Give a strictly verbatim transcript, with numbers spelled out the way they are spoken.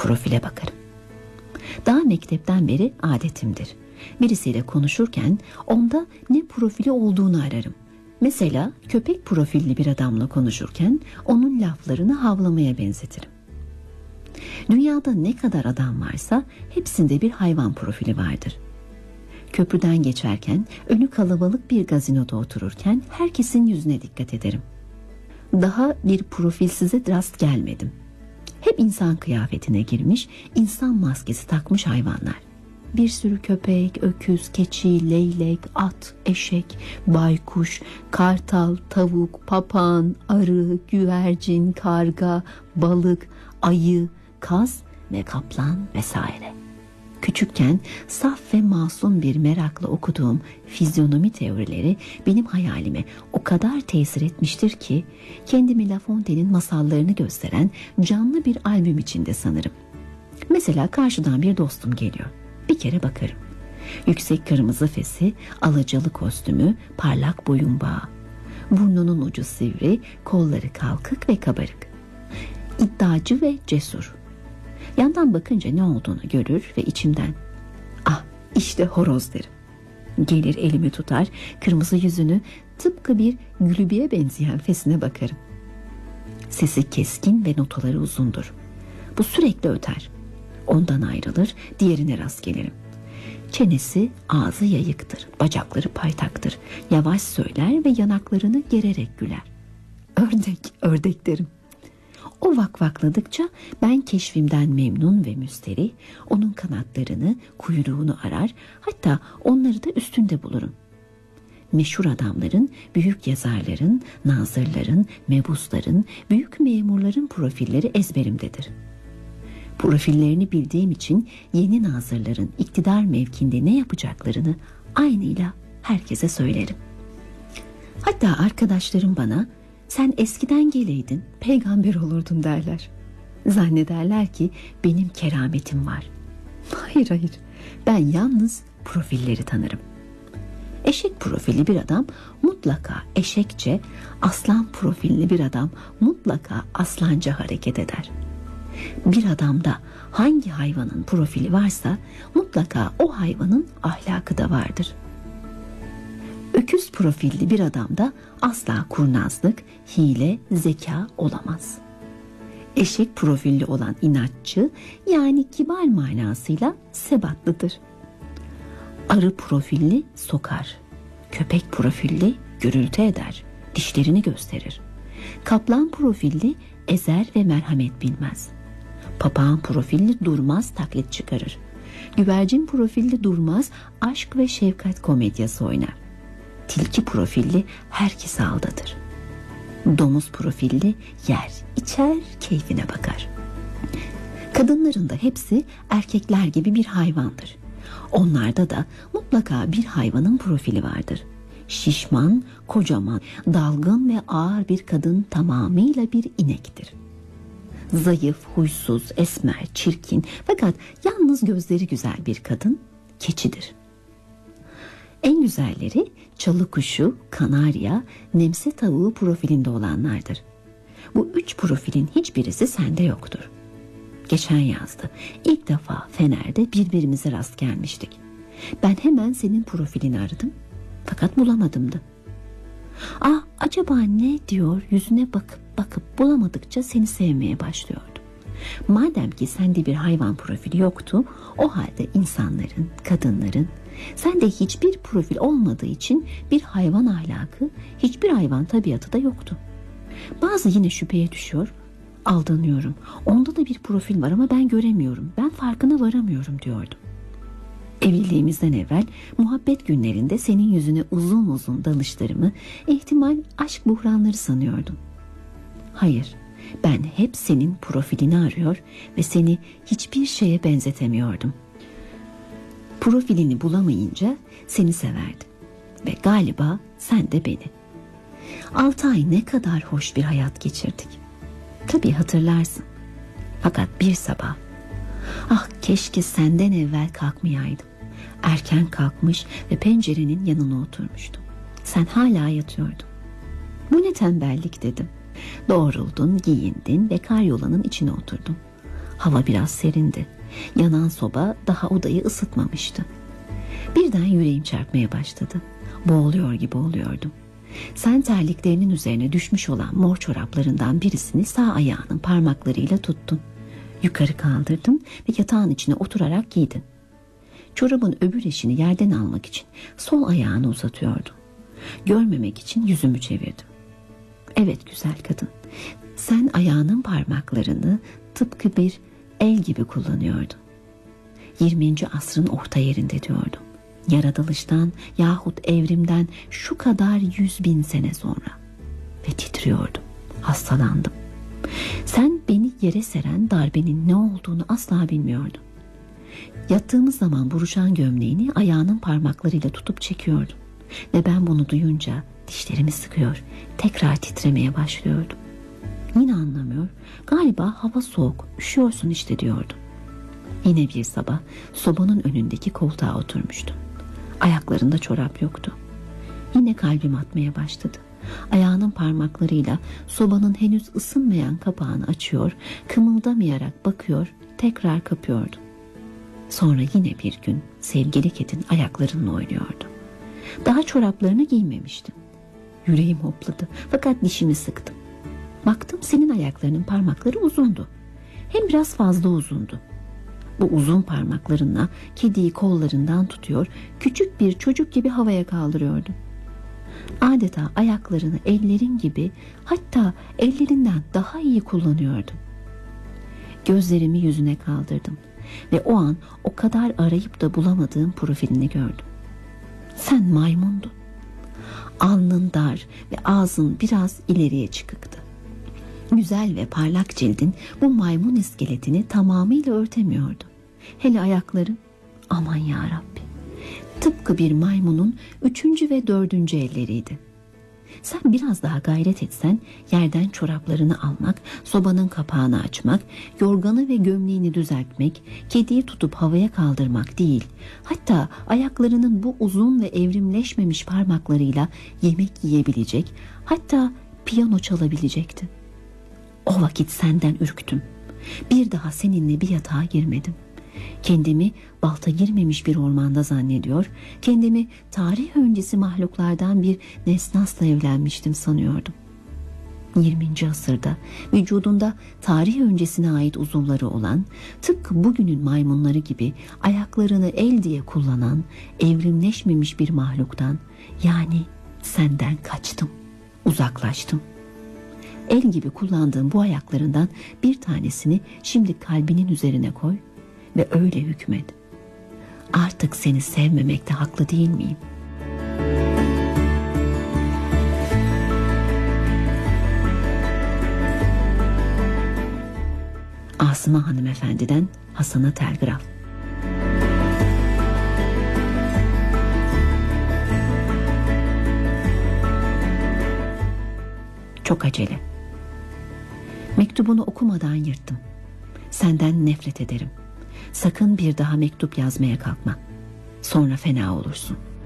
profile bakarım. Daha mektepten beri adetimdir. Birisiyle konuşurken onda ne profili olduğunu ararım. Mesela köpek profilli bir adamla konuşurken onun laflarını havlamaya benzetirim. Dünyada ne kadar adam varsa hepsinde bir hayvan profili vardır. Köprüden geçerken, önü kalabalık bir gazinoda otururken herkesin yüzüne dikkat ederim. Daha bir profilsize rast gelmedim. Hep insan kıyafetine girmiş, insan maskesi takmış hayvanlar. Bir sürü köpek, öküz, keçi, leylek, at, eşek, baykuş, kartal, tavuk, papağan, arı, güvercin, karga, balık, ayı, kaz ve kaplan vesaire. Küçükken saf ve masum bir merakla okuduğum fizyonomi teorileri benim hayalime o kadar tesir etmiştir ki kendimi La Fontaine'in masallarını gösteren canlı bir albüm içinde sanırım. Mesela karşıdan bir dostum geliyor. Bir kere bakarım. Yüksek kırmızı fesi, alacalı kostümü, parlak boyun bağı. Burnunun ucu sivri, kolları kalkık ve kabarık. İddiacı ve cesur. Yandan bakınca ne olduğunu görür ve içimden ah işte horoz derim. Gelir elimi tutar, kırmızı yüzünü tıpkı bir gülübüye benzeyen fesine bakarım. Sesi keskin ve notaları uzundur. Bu sürekli öter. Ondan ayrılır, diğerine rast gelirim. Çenesi ağzı yayıktır, bacakları paytaktır. Yavaş söyler ve yanaklarını gererek güler. Ördek, ördek derim. O vakvakladıkça ben keşfimden memnun ve müsteri, onun kanatlarını, kuyruğunu arar, hatta onları da üstünde bulurum. Meşhur adamların, büyük yazarların, nazırların, mebusların, büyük memurların profilleri ezberimdedir. Profillerini bildiğim için yeni nazırların iktidar mevkinde ne yapacaklarını aynıyla herkese söylerim. Hatta arkadaşlarım bana sen eskiden geleydin peygamber olurdun derler. Zannederler ki benim kerametim var. Hayır hayır, ben yalnız profilleri tanırım. Eşek profili bir adam mutlaka eşekçe, aslan profilli bir adam mutlaka aslanca hareket eder. Bir adamda hangi hayvanın profili varsa mutlaka o hayvanın ahlakı da vardır. Öküz profilli bir adamda asla kurnazlık, hile, zeka olamaz. Eşek profilli olan inatçı, yani kibar manasıyla sebatlıdır. Arı profilli sokar. Köpek profilli gürültü eder, dişlerini gösterir. Kaplan profilli ezer ve merhamet bilmez. Papağan profilli durmaz, taklit çıkarır. Güvercin profilli durmaz, aşk ve şefkat komedyası oynar. Tilki profilli herkesi aldatır. Domuz profilli yer, içer, keyfine bakar. Kadınların da hepsi erkekler gibi bir hayvandır. Onlarda da mutlaka bir hayvanın profili vardır. Şişman, kocaman, dalgın ve ağır bir kadın tamamıyla bir inektir. Zayıf, huysuz, esmer, çirkin fakat yalnız gözleri güzel bir kadın keçidir. En güzelleri çalı kuşu, kanarya, nemse tavuğu profilinde olanlardır. Bu üç profilin hiçbirisi sende yoktur. Geçen yazdı ilk defa Fener'de birbirimize rast gelmiştik. Ben hemen senin profilini aradım fakat bulamadım da. Ah acaba ne diyor, yüzüne bakıp bakıp bulamadıkça seni sevmeye başlıyordum. Madem ki sende bir hayvan profili yoktu, o halde insanların, kadınların, sende hiçbir profil olmadığı için bir hayvan ahlakı, hiçbir hayvan tabiatı da yoktu. Bazı yine şüpheye düşüyor, aldanıyorum. Onda da bir profil var ama ben göremiyorum, ben farkına varamıyorum diyordum. Evliliğimizden evvel muhabbet günlerinde senin yüzüne uzun uzun danışlarımı, ihtimal aşk buhranları sanıyordum. Hayır, ben hep senin profilini arıyor ve seni hiçbir şeye benzetemiyordum. Profilini bulamayınca seni severdim ve galiba sen de beni. Altı ay ne kadar hoş bir hayat geçirdik. Tabii hatırlarsın. Fakat bir sabah, ah keşke senden evvel kalkmayaydım. Erken kalkmış ve pencerenin yanına oturmuştum. Sen hala yatıyordun. Bu ne tembellik dedim. Doğruldun, giyindin ve karyolanın içine oturdun. Hava biraz serindi. Yanan soba daha odayı ısıtmamıştı. Birden yüreğim çarpmaya başladı. Boğuluyor gibi oluyordum. Sen terliklerinin üzerine düşmüş olan mor çoraplarından birisini sağ ayağının parmaklarıyla tuttun. Yukarı kaldırdın ve yatağın içine oturarak giydin. Çorabın öbür eşini yerden almak için sol ayağını uzatıyordun. Görmemek için yüzümü çevirdim. Evet güzel kadın, sen ayağının parmaklarını tıpkı bir el gibi kullanıyordun. yirminci asrın orta yerinde diyordum. Yaratılıştan yahut evrimden şu kadar yüz bin sene sonra. Ve titriyordum, hastalandım. Sen beni yere seren darbenin ne olduğunu asla bilmiyordun. Yattığımız zaman buruşan gömleğini ayağının parmaklarıyla tutup çekiyordun. Ve ben bunu duyunca dişlerimi sıkıyor, tekrar titremeye başlıyordum. Yine anlamıyor, galiba hava soğuk, üşüyorsun işte diyordum. Yine bir sabah sobanın önündeki koltuğa oturmuştum. Ayaklarında çorap yoktu. Yine kalbim atmaya başladı. Ayağının parmaklarıyla sobanın henüz ısınmayan kapağını açıyor, kımıldamayarak bakıyor, tekrar kapıyordu. Sonra yine bir gün sevgili kedin ayaklarınla oynuyordu. Daha çoraplarını giymemiştim. Yüreğim hopladı fakat dişimi sıktım. Baktım senin ayaklarının parmakları uzundu. Hem biraz fazla uzundu. Bu uzun parmaklarınla kediyi kollarından tutuyor, küçük bir çocuk gibi havaya kaldırıyordun. Adeta ayaklarını ellerin gibi, hatta ellerinden daha iyi kullanıyordun. Gözlerimi yüzüne kaldırdım ve o an o kadar arayıp da bulamadığım profilini gördüm. Sen maymundun. Alnın dar ve ağzın biraz ileriye çıkıktı. Güzel ve parlak cildin bu maymun iskeletini tamamıyla örtemiyordu. Hele ayakların, aman yarabbi, tıpkı bir maymunun üçüncü ve dördüncü elleriydi. Sen biraz daha gayret etsen yerden çoraplarını almak, sobanın kapağını açmak, yorganı ve gömleğini düzeltmek, kediyi tutup havaya kaldırmak değil, hatta ayaklarının bu uzun ve evrimleşmemiş parmaklarıyla yemek yiyebilecek, hatta piyano çalabilecekti. O vakit senden ürktüm. Bir daha seninle bir yatağa girmedim. Kendimi balta girmemiş bir ormanda zannediyor, kendimi tarih öncesi mahluklardan bir nesnasla evlenmiştim sanıyordum. yirminci asırda vücudunda tarih öncesine ait uzuvları olan, tıpkı bugünün maymunları gibi ayaklarını el diye kullanan, evrimleşmemiş bir mahluktan, yani senden kaçtım, uzaklaştım. El gibi kullandığım bu ayaklarından bir tanesini şimdi kalbinin üzerine koy ve öyle hükmet. Artık seni sevmemekte haklı değil miyim? Asıma hanımefendiden Hasan'a telgraf. Çok acele. Mektubunu okumadan yırttım. Senden nefret ederim. Sakın bir daha mektup yazmaya kalkma. Sonra fena olursun.